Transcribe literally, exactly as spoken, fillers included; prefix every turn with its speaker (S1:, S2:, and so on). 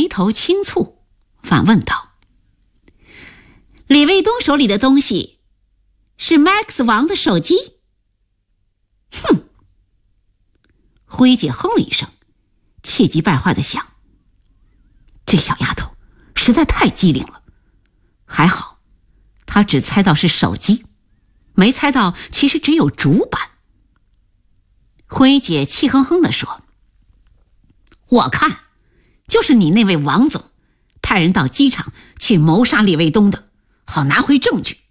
S1: 眉头轻蹙，反问道：李卫东手里的东西是 Max 王的手机？哼！辉姐哼了一声，气急败坏地想，这小丫头实在太机灵了，还好她只猜到是手机，没猜到其实只有主板。辉姐气哼哼地说：我看就是你那位王总派人到机场去谋杀李卫东的，好拿回证据。